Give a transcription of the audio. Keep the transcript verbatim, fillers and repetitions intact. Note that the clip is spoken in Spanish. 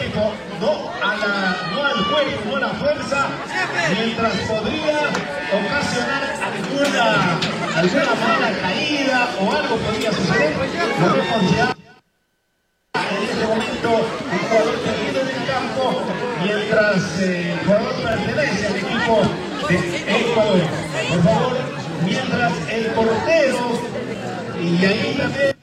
técnico, no, a la, no al juego, no a la fuerza, mientras podría ocasionar alguna, alguna mala caída o algo podría suceder. Lo vemos ya en este momento un jugador perdido en el campo, mientras eh, el jugador pertenece al equipo de Ecuador. Por favor, mientras el portero y ahí también